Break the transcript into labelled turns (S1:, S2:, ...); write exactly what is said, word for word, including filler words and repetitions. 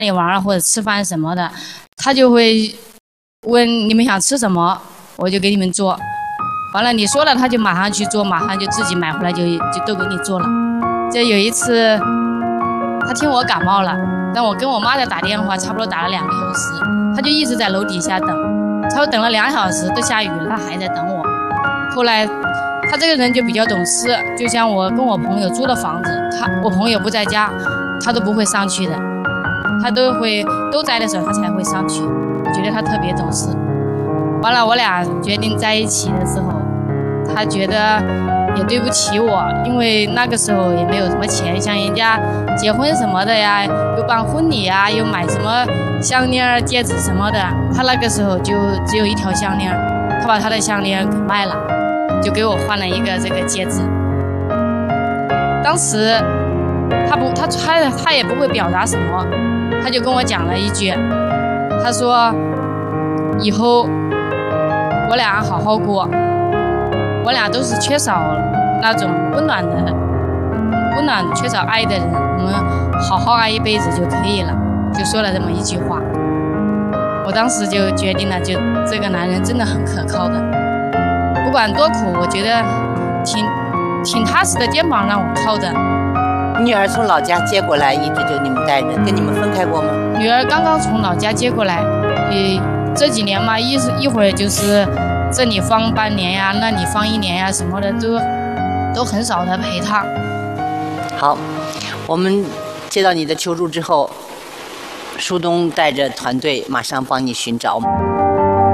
S1: 里玩啊或者吃饭什么的，他就会问你们想吃什么，我就给你们做。完了你说了，他就马上去做，马上就自己买回来就就都给你做了。就有一次，他听我感冒了，让我跟我妈在打电话，差不多打了两个小时，他就一直在楼底下等，差不多等了两小时，都下雨了，他还在等我。后来。他这个人就比较懂事，就像我跟我朋友租的房子，他我朋友不在家，他都不会上去的，他都会都在的时候他才会上去。我觉得他特别懂事。完了，我俩决定在一起的时候，他觉得也对不起我，因为那个时候也没有什么钱，像人家结婚什么的呀，又办婚礼呀，又买什么项链、戒指什么的，他那个时候就只有一条项链，他把他的项链给卖了。就给我换了一个这个戒指。当时他不，他他他也不会表达什么，他就跟我讲了一句，他说：“以后我俩好好过，我俩都是缺少那种温暖的、温暖缺少爱的人，我们好好爱一辈子就可以了。”就说了这么一句话。我当时就决定了，就这个男人真的很可靠的。不管多苦，我觉得挺挺踏实的肩膀让我靠的。
S2: 女儿从老家接过来，一直就你们带着，跟你们分开过吗？
S1: 女儿刚刚从老家接过来，呃，这几年嘛，一一会儿就是这里放半年呀，那里放一年呀，什么的都都很少的陪她。
S2: 好，我们接到你的求助之后，舒东带着团队马上帮你寻找。